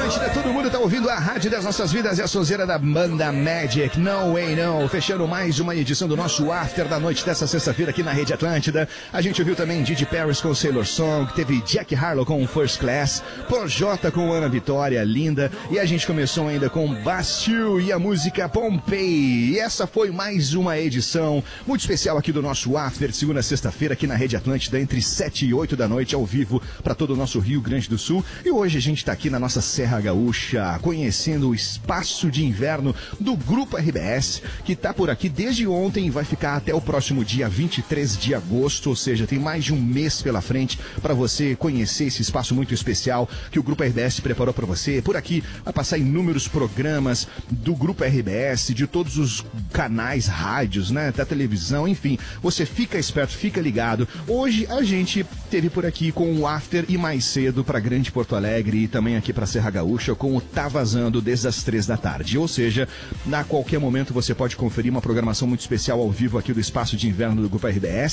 Atlântida, todo mundo tá ouvindo a rádio das nossas vidas e a sonzeira da banda Magic, No Way No, fechando mais uma edição do nosso After da noite dessa sexta-feira aqui na Rede Atlântida. A gente ouviu também Didi Paris com Sailor Song, teve Jack Harlow com First Class, Projota com Ana Vitória, Linda, e a gente começou ainda com Bastille e a música Pompeii. E essa foi mais uma edição muito especial aqui do nosso After, de segunda a sexta-feira aqui na Rede Atlântida, entre 7 e 8 da noite, ao vivo para todo o nosso Rio Grande do Sul. E hoje a gente está aqui na nossa Serra Gaúcha, conhecendo o espaço de inverno do Grupo RBS, que está por aqui desde ontem e vai ficar até o próximo dia 23 de agosto, ou seja, tem mais de um mês pela frente para você conhecer esse espaço muito especial que o Grupo RBS preparou para você. Por aqui vai passar inúmeros programas do Grupo RBS, de todos os canais, rádios, né, da televisão, enfim, você fica esperto, fica ligado. Hoje a gente teve por aqui com o After e mais cedo para Grande Porto Alegre e também aqui para Serra Gaúcha com o Tá Vazando desde as 3 da tarde. Ou seja, a qualquer momento você pode conferir uma programação muito especial ao vivo aqui do Espaço de Inverno do Grupo RBS.